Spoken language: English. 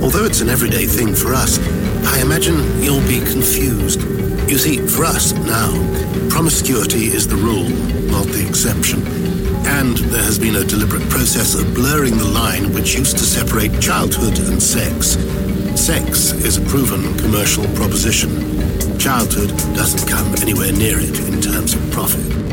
Although it's an everyday thing for us, I imagine you'll be confused. You see, for us now, promiscuity is the rule, not the exception. And there has been a deliberate process of blurring the line which used to separate childhood and sex. Sex is a proven commercial proposition. Childhood doesn't come anywhere near it in terms of profit.